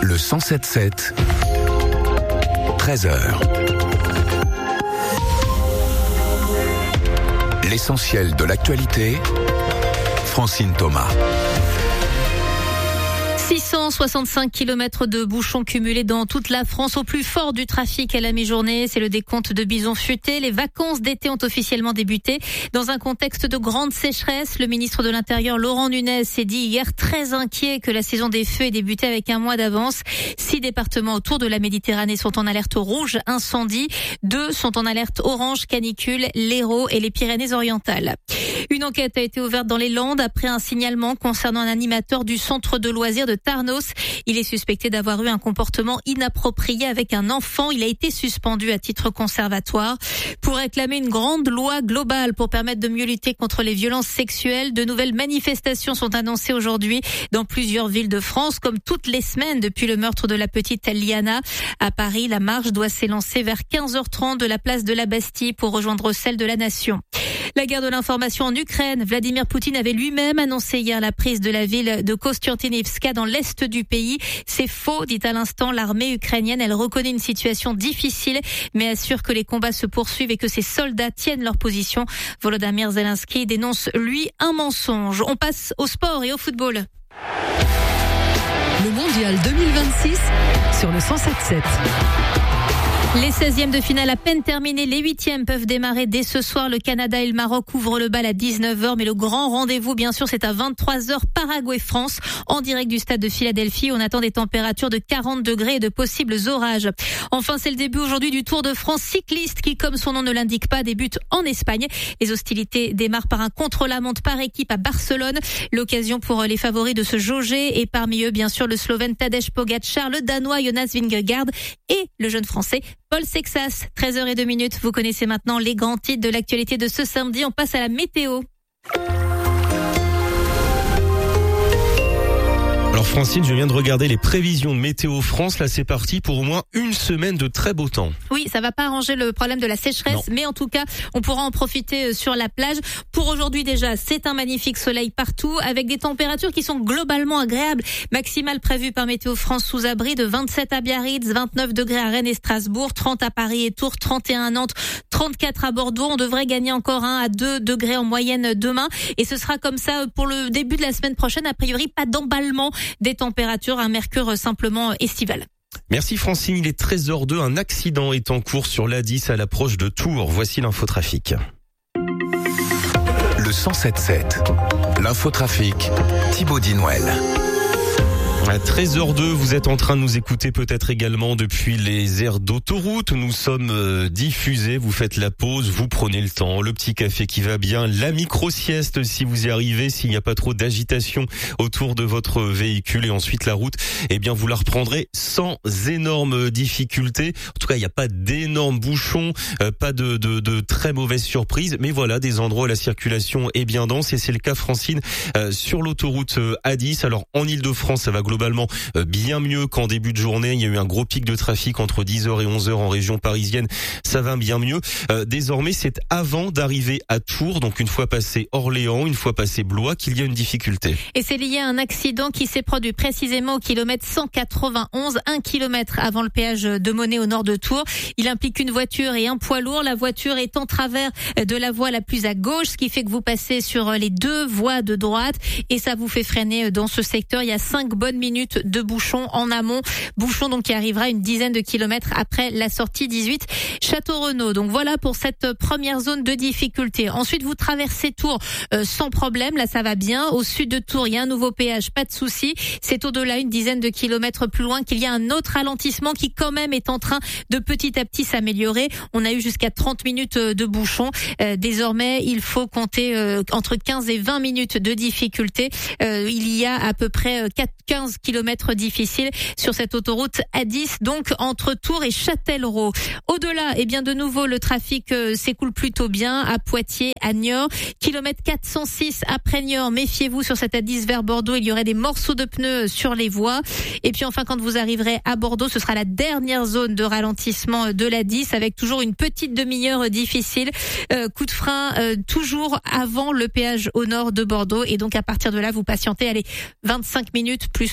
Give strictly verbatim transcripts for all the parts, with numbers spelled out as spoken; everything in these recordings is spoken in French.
Le cent sept sept, treize heures. L'essentiel de l'actualité, Francine Thomas. six cent soixante-cinq kilomètres de bouchons cumulés dans toute la France au plus fort du trafic à la mi-journée. C'est le décompte de Bison Futé. Les vacances d'été ont officiellement débuté. Dans un contexte de grande sécheresse, le ministre de l'Intérieur, Laurent Nunez, s'est dit hier très inquiet que la saison des feux ait débuté avec un mois d'avance. Six départements autour de la Méditerranée sont en alerte rouge incendie. Deux sont en alerte orange canicule, l'Hérault et les Pyrénées-Orientales. Une enquête a été ouverte dans les Landes après un signalement concernant un animateur du centre de loisirs de Tarnos. Il est suspecté d'avoir eu un comportement inapproprié avec un enfant. Il a été suspendu à titre conservatoire. Pour réclamer une grande loi globale pour permettre de mieux lutter contre les violences sexuelles, de nouvelles manifestations sont annoncées aujourd'hui dans plusieurs villes de France, comme toutes les semaines depuis le meurtre de la petite Liana. À Paris, la marche doit s'élancer vers quinze heures trente de la place de la Bastille pour rejoindre celle de la Nation. La guerre de l'information en Ukraine. Vladimir Poutine avait lui-même annoncé hier la prise de la ville de Kostiantynivka dans l'est du pays. C'est faux, dit à l'instant l'armée ukrainienne. Elle reconnaît une situation difficile, mais assure que les combats se poursuivent et que ses soldats tiennent leur position. Volodymyr Zelensky dénonce, lui, un mensonge. On passe au sport et au football. Le mondial deux mille vingt-six sur le cent sept sept. Les seizièmes de finale à peine terminés, les huitièmes peuvent démarrer dès ce soir. Le Canada et le Maroc ouvrent le bal à dix-neuf heures, mais le grand rendez-vous, bien sûr, c'est à vingt-trois heures, Paraguay-France, en direct du stade de Philadelphie. On attend des températures de quarante degrés et de possibles orages. Enfin, c'est le début aujourd'hui du Tour de France cycliste qui, comme son nom ne l'indique pas, débute en Espagne. Les hostilités démarrent par un contre-la-montre par équipe à Barcelone. L'occasion pour les favoris de se jauger et parmi eux, bien sûr, le Slovène Tadej Pogačar, le Danois Jonas Vingegaard et le jeune Français Paul Sexas. treize heures zéro deux. Vous connaissez maintenant les grands titres de l'actualité de ce samedi. On passe à la météo. Alors Francine, je viens de regarder les prévisions de Météo France. Là, c'est parti pour au moins une semaine de très beau temps. Oui, ça va pas arranger le problème de la sécheresse, non. Mais en tout cas, on pourra en profiter sur la plage. Pour aujourd'hui déjà, c'est un magnifique soleil partout avec des températures qui sont globalement agréables. Maximale prévue par Météo France sous abri de vingt-sept à Biarritz, vingt-neuf degrés à Rennes et Strasbourg, trente à Paris et Tours, trente et un à Nantes, trente-quatre à Bordeaux. On devrait gagner encore un à deux degrés en moyenne demain. Et ce sera comme ça pour le début de la semaine prochaine. A priori, pas d'emballement des températures, un mercure simplement estival. Merci Francine, il est treize heures zéro deux. Un accident est en cours sur l'A dix à l'approche de Tours. Voici l'infotrafic. Le cent sept sept, l'infotrafic, Thibaut Dinouel. À treize heures deux, vous êtes en train de nous écouter peut-être également depuis les aires d'autoroute. Nous sommes euh, diffusés, vous faites la pause, vous prenez le temps, le petit café qui va bien, la micro-sieste si vous y arrivez, s'il n'y a pas trop d'agitation autour de votre véhicule et ensuite la route, eh bien vous la reprendrez sans énormes difficultés. En tout cas, il n'y a pas d'énormes bouchons, euh, pas de, de, de très mauvaises surprises, mais voilà, des endroits où la circulation est bien dense et c'est le cas Francine euh, sur l'autoroute euh, A dix. Alors en Ile-de-France, ça va globalement bien mieux qu'en début de journée. Il y a eu un gros pic de trafic entre dix heures et onze heures en région parisienne. Ça va bien mieux. Euh, désormais, c'est avant d'arriver à Tours, donc une fois passé Orléans, une fois passé Blois, qu'il y a une difficulté. Et c'est lié à un accident qui s'est produit précisément au kilomètre cent quatre-vingt-onze, un kilomètre avant le péage de Monet au nord de Tours. Il implique une voiture et un poids lourd. La voiture est en travers de la voie la plus à gauche, ce qui fait que vous passez sur les deux voies de droite et ça vous fait freiner dans ce secteur. Il y a cinq bonnes minutes de bouchon en amont. Bouchon donc qui arrivera une dizaine de kilomètres après la sortie dix-huit Château-Renaud. Donc voilà pour cette première zone de difficulté. Ensuite, vous traversez Tours euh, sans problème. Là, ça va bien. Au sud de Tours, il y a un nouveau péage, pas de souci. C'est au-delà, une dizaine de kilomètres plus loin, qu'il y a un autre ralentissement qui quand même est en train de petit à petit s'améliorer. On a eu jusqu'à trente minutes de bouchon. Euh, désormais, il faut compter euh, entre quinze et vingt minutes de difficulté. Euh, il y a à peu près quinze kilomètres difficiles sur cette autoroute A dix, donc entre Tours et Châtellerault. Au-delà, eh bien de nouveau, le trafic euh, s'écoule plutôt bien à Poitiers, à Niort. Kilomètre quatre cent six après Niort, méfiez-vous sur cette A dix vers Bordeaux, il y aurait des morceaux de pneus sur les voies. Et puis enfin, quand vous arriverez à Bordeaux, ce sera la dernière zone de ralentissement de l'A dix avec toujours une petite demi-heure difficile. Euh, coup de frein euh, toujours avant le péage au nord de Bordeaux. Et donc à partir de là, vous patientez, allez, vingt-cinq minutes plus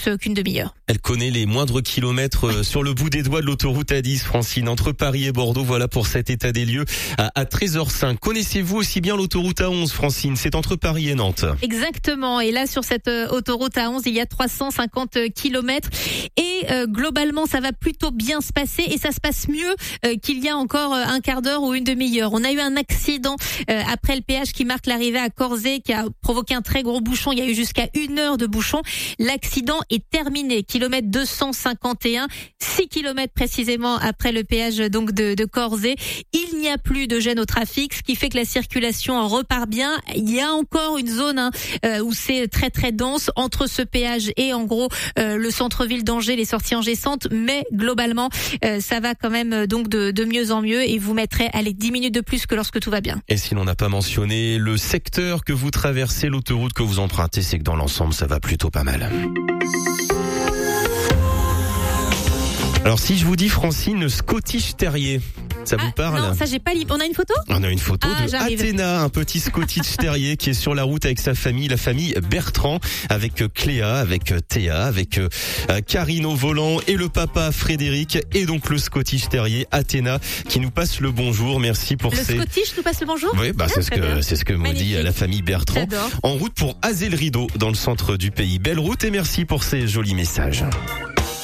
qu'une demi-heure. Elle connaît les moindres kilomètres sur le bout des doigts de l'autoroute A dix, Francine, entre Paris et Bordeaux. Voilà pour cet état des lieux à, à treize heures cinq. Connaissez-vous aussi bien l'autoroute A onze, Francine? C'est entre Paris et Nantes. Exactement. Et là, sur cette autoroute A onze, il y a trois cent cinquante kilomètres. Et euh, globalement, ça va plutôt bien se passer. Et ça se passe mieux euh, qu'il y a encore un quart d'heure ou une demi-heure. On a eu un accident euh, après le péage qui marque l'arrivée à Corzé, qui a provoqué un très gros bouchon. Il y a eu jusqu'à une heure de bouchon. L'accident est terminé. Kilomètre deux cent cinquante et un, six kilomètres précisément après le péage donc de, de Corzé. Il n'y a plus de gêne au trafic, ce qui fait que la circulation repart bien. Il y a encore une zone hein, euh, où c'est très très dense entre ce péage et en gros euh, le centre-ville d'Angers, les sorties Angers-Centre, mais globalement euh, ça va quand même donc de, de mieux en mieux et vous mettrez allez dix minutes de plus que lorsque tout va bien. Et si l'on n'a pas mentionné le secteur que vous traversez, l'autoroute que vous empruntez, c'est que dans l'ensemble ça va plutôt pas mal. Alors si je vous dis, Francine, Scottish Terrier, ça ah, vous parle? Non, ça j'ai pas li... On a une photo? On a une photo ah, de j'arrive. Athéna, un petit Scottish Terrier qui est sur la route avec sa famille, la famille Bertrand, avec Cléa, avec Théa, avec euh, Karine au volant et le papa Frédéric, et donc le Scottish Terrier Athéna qui nous passe le bonjour. Merci pour le ces... Le Scottish nous passe le bonjour? Oui, bah, ah, c'est ce que, c'est ce que me dit la famille Bertrand. J'adore. En route pour Azay-le-Rideau, dans le centre du pays. Belle route et merci pour ces jolis messages.